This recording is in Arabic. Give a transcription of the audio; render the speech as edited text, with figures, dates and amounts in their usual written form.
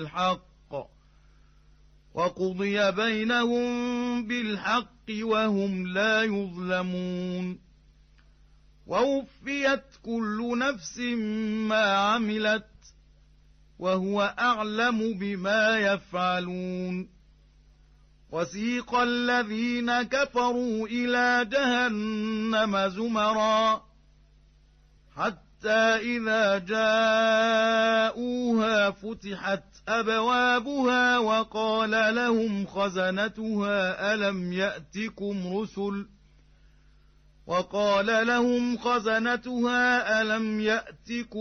الحق وقضي بينهم بالحق وهم لا يظلمون ووفيت كل نفس ما عملت وهو أعلم بما يفعلون وسيق الذين كفروا إلى جهنم زمرا حتى إذا جاءوها فتحت أبوابها وقال لهم خزنتها ألم يأتكم